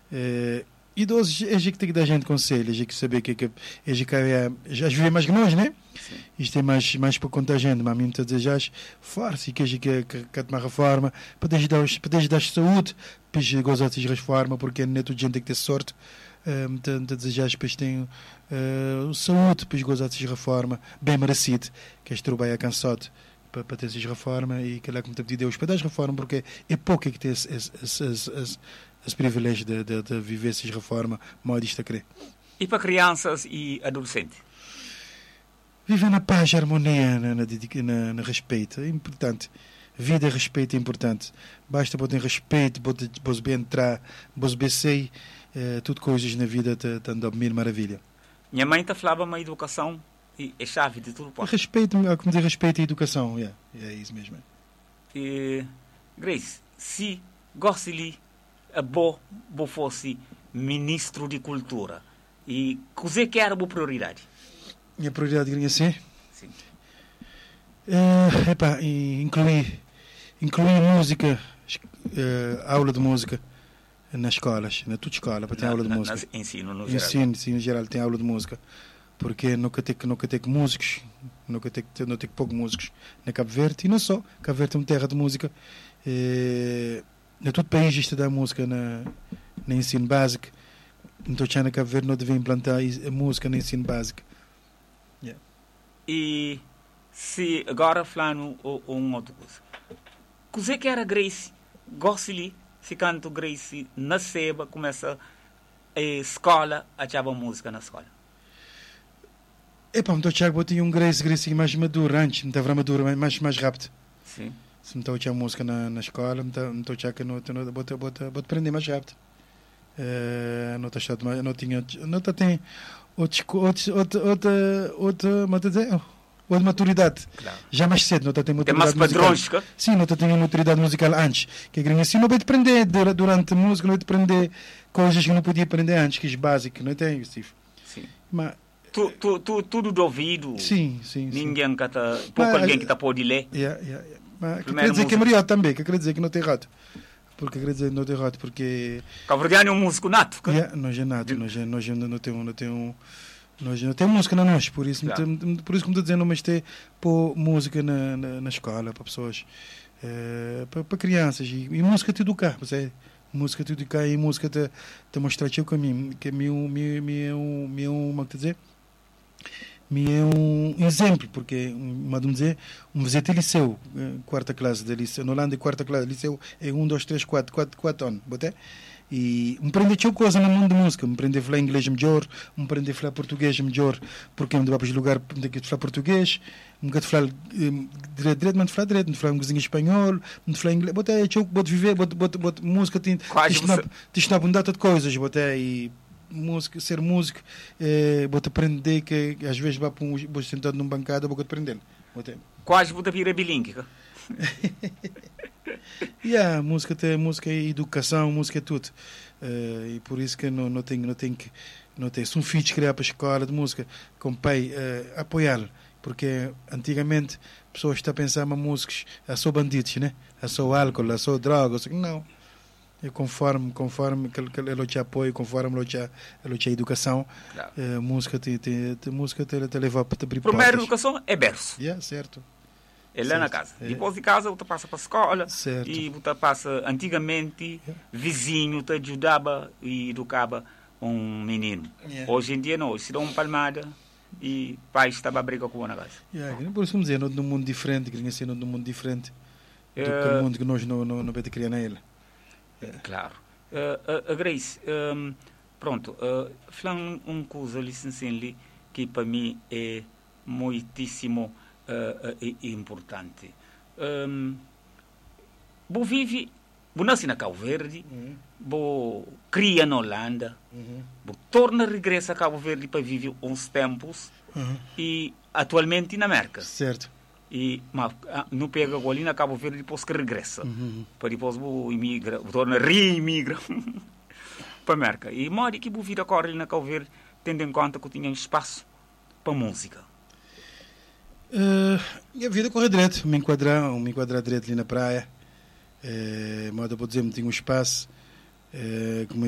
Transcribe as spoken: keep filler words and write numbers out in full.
Uh, idosos é que tem que dar gente conselho, é que saber que é que é que é já vive mais que nós, né? Sim. Isto é mais mais para contar gente, mas mesmo dizer já força e que é que que tomar reforma, para ajudar para ajudar saúde, para gozar de reforma, porque não é toda gente que tem sorte. Um, de desejar depois tem uh, saúde, depois gozar de reforma, bem merecido, que este trabalho é cansado para, para ter essa reforma e que lá como te pedi Deus para dar reforma, porque é pouco que tem esse, esse, esse, esse, esse, esse privilégio de, de, de viver essa reforma, modo isto a crer. E para crianças e adolescentes? Viver na paz e harmonia, na, na, na, na respeito, é importante. Vida e respeito é importante. Basta botar respeito, botar bem entrar, botar bem sair. Uh, tudo coisas na vida estão a mil maravilha. Minha mãe te falava uma educação e é chave de tudo. Respeito, como dizer, respeito e educação, yeah, é isso mesmo. E, Grace, se gostasse a bo, bo fosse ministro de cultura, e que que era a boa prioridade? Minha prioridade é assim? Sim. Uh, epá, incluir, incluir música, uh, aula de música. Nas escolas, na tua escola, para ter na, aula de na, música. Ensino, no geral. Ensino, ensino, no geral, tem aula de música. Porque nunca tem, nunca tem músicos, nunca tem, não tem poucos músicos na Cabo Verde, e não só. Cabo Verde é uma terra de música. É, em todo o país estudar música na, na ensino básico. Então, já na Cabo Verde não deve implantar a música no ensino básico. Yeah. E se agora falando uma outra coisa. O que era Grace? Gosta-lhe se canto Grace na Seba, começa a escola, a chava música na escola? É pá, então Tiago, tinha um Grace, Grace mais maduro antes, não estava maduro, mais, mais rápido. Sim. Se me estou a música na, na escola, me estou a Tiago, não vou aprender mais rápido. Uh, não estou não tinha, não tem outros, outros, outra, outra, outra, outra, outra maturidade. Claro. Já mais cedo, não tem maturidade musical. Tem mais padrões? Sim, não tem maturidade musical antes. Que é assim, não vai aprender durante a música, não vai aprender coisas que não podia aprender antes, que é básico, não tem, Steve? Sim. Mas tu, tu, tu, tudo do ouvido. Sim, sim. Ninguém que está, pouco alguém que está pode ler. Yeah, yeah, yeah. Mas que quer dizer que é melhor também, que quer dizer que não tem errado. Porque quer dizer que não tem errado, porque Cabo-Verdiano é um músico nato. Yeah, nós é nato, nós é, nós não temos, não temos Nós não temos música na nós, por isso, claro. tem, por isso como estou dizendo, mas tem pôr música na, na, na escola para pessoas, é, para, para crianças, e, e música te educar, você, música te educar e música te, te mostrar o caminho, que é meu, meu, meu, meu, como é que dizer, meu é um exemplo, porque, vamos dizer, um visite liceu, quarta classe de liceu, na Holanda, quarta classe de liceu é um, dois, três, quatro, quatro, quatro anos, boté? E me aprender tinha coisa no mundo de música, me aprender a falar inglês melhor, me aprender a falar português melhor, porque me dava para lugar de falar português, me dava falar direito, direito, mas falar direito, me falar um coisinho espanhol, me falar inglês, botei, tinha que viver, botei, botei, botei, música, tinha tinha uma data de coisas, botei, e música, ser músico, eh, botei aprender que às vezes vou para um, vou sentado numa bancada, vou aprender, botei. Quase vou vir a bilíngue. Yeah, música tem música é educação, música é tudo, uh, e por isso que não não tenho não tenho que não tenho se um filho criar para a escola de música com pai, uh, apoiá-lo, porque antigamente pessoas estão a pensar em músicos a só bandidos, né, a só álcool, a só drogas, não, é conforme conforme que ele te apoia, conforme ele te ele te educação, claro. uh, música tem tem música te, te leva para te abrir portas. Primeira educação é berço. Yeah, certo. É lá na casa. É. Depois de casa, você passa para a escola. Certo. E você passa, antigamente, yeah. vizinho te ajudava e educava um menino. Yeah. Hoje em dia, não. Se dá uma palmada e o pai estava a brigar com a casa. Yeah. Por isso, vamos dizer, num mundo diferente, que ninguém num mundo diferente do uh, que o mundo que nós não, não, não vamos criar nele. Yeah. Claro. Uh, uh, Grace, um, pronto, uh, falando uma coisa, licenciando que para mim é muitíssimo Uh, uh, é importante. Um, vou vive, vou nascer na Cabo Verde, uhum. vou cria na Holanda, uhum. vou torna regressa a Cabo Verde para viver uns tempos uhum. e atualmente na América. Certo. E mas, não pega ali na Cabo Verde depois que regressa. Uhum. Para depois vou imigra, vou torna reimigra para a América. E mora que vou vir agora ali na Cabo Verde, tendo em conta que eu tinha espaço para música. Uh, e a vida corre direito, me enquadrar, me enquadrar direito ali na praia, uh, modo para dizer, me tinha um espaço, uh, como